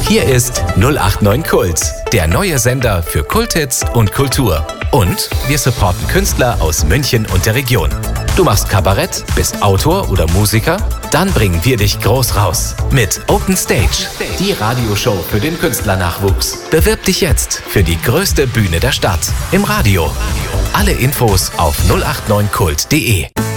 Hier ist 089 Kult, der neue Sender für Kulthits und Kultur. Und wir supporten Künstler aus München und der Region. Du machst Kabarett, bist Autor oder Musiker? Dann bringen wir dich groß raus mit Open Stage, die Radioshow für den Künstlernachwuchs. Bewirb dich jetzt für die größte Bühne der Stadt im Radio. Alle Infos auf 089kult.de.